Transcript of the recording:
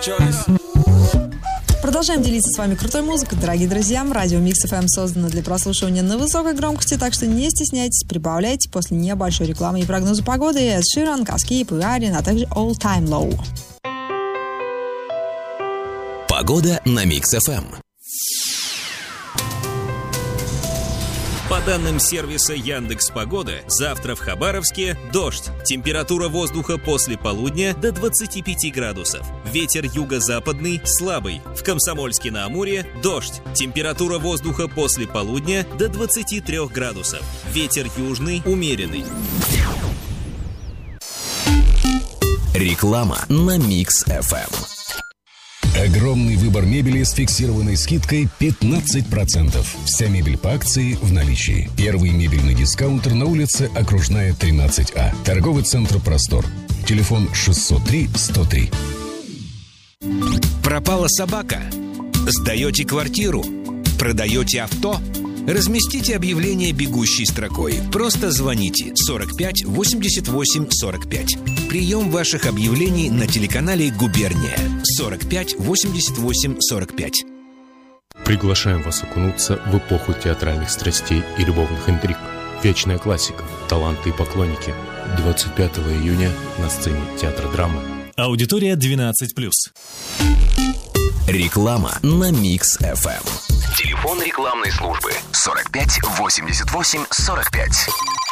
Продолжаем делиться с вами крутой музыкой, дорогие друзья. Радио Mix FM создано для прослушивания на высокой громкости, так что не стесняйтесь, прибавляйте после небольшой рекламы и прогноза погоды. Эд Ширан, Каски, Пуарин, а также All Time Low. Погода на Mix FM. По данным сервиса Яндекс.Погода, завтра в Хабаровске дождь. Температура воздуха после полудня до 25 градусов. Ветер юго-западный слабый. В Комсомольске-на-Амуре дождь. Температура воздуха после полудня до 23 градусов. Ветер южный умеренный. Реклама на Mix FM. Огромный выбор мебели с фиксированной скидкой 15%. Вся мебель по акции в наличии. Первый мебельный дискаунтер на улице Окружная, 13А. Торговый центр «Простор». Телефон 603-103. Пропала собака? Сдаете квартиру? Продаете авто? Разместите объявление бегущей строкой. Просто звоните 45 88 45. Прием ваших объявлений на телеканале «Губерния». 45 88 45. Приглашаем вас окунуться в эпоху театральных страстей и любовных интриг. Вечная классика, таланты и поклонники. 25 июня на сцене Театра драмы. Аудитория 12+. Реклама на Mix FM. Телефон рекламной службы 45 88 45.